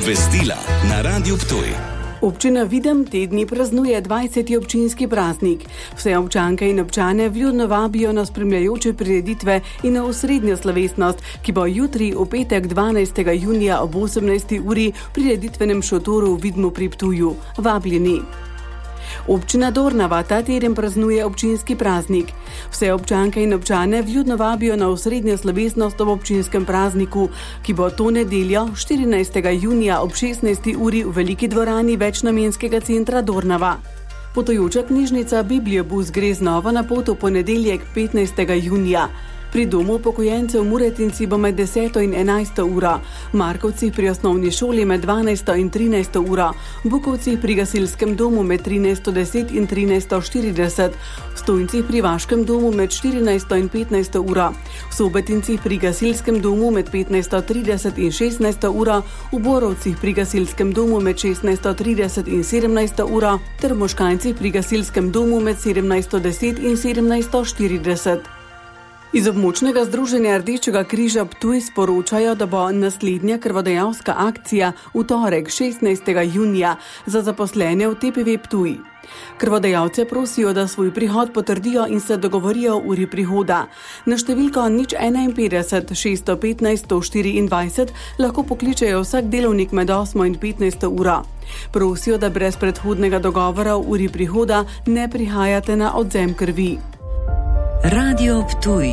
Obvestila na Radiu Ptuj. Občina Videm te dni praznuje 20. občinski praznik. Vse občanke in občane vljudno vabijo na spremljajoče prireditve in na osrednjo slovesnost, ki bo jutri v petek 12. junija ob 18. uri v prireditvenem šotoru v Vidmu pri Ptuju. Vabljeni. Občina Dornava ta teden praznuje občinski praznik. Vse občanke in občane vljudno vabijo na osrednjo slovesnost ob občinskem prazniku, ki bo to nedeljo 14. junija ob 16. uri v veliki dvorani večnamenskega centra Dornava. Potujoča knjižnica Bibliobus gre znova na pot v ponedeljek 15. junija. Pri domu upokojencev Muretinci bo med 10. in 11. uro, Markovci pri osnovni šoli med 12. in 13. uro, Bukovci pri gasilskem domu med 13.10 in 13.40, Stojnci pri Vaškem domu med 14. in 15. uro, Sobetinci pri gasilskem domu med 15.30 in 16. uro, v Borovcih pri gasilskem domu med 16.30 in 17. uro ter Moškanci pri gasilskem domu med 17.10 in 17.40. Iz območnega združenja Rdečega križa Ptuj sporočajo, da bo naslednja krvodajalska akcija v torek 16. junija za zaposlene v TPV Ptuj. Krvodajalce prosijo, da svoj prihod potrdijo in se dogovorijo o uri prihoda. Na številko 051 615 124 lahko pokličejo vsak delovnik med 8. in 15. uro. Prosijo, da brez predhodnega dogovora o uri prihoda ne prihajate na odvzem krvi. Radio Ptuj.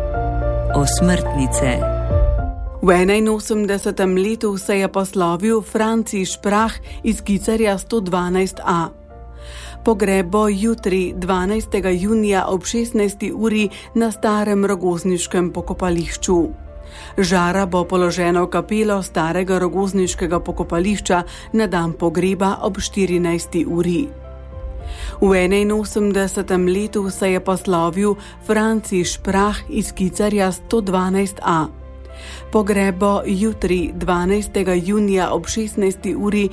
Osmrtnice. V 81. letu se je poslovil Franci Šprah iz Kicarja 112a. Pogreb bo jutri 12. junija ob 16. uri na starem rogozniškem pokopališču. Žara bo položena v kapelo starega rogozniškega pokopališča na dan pogreba ob 14. uri. V 81. letu se je poslovil Franci Šprah iz Kicarja 112a. Pogreb bo jutri 12. junija ob 16. uri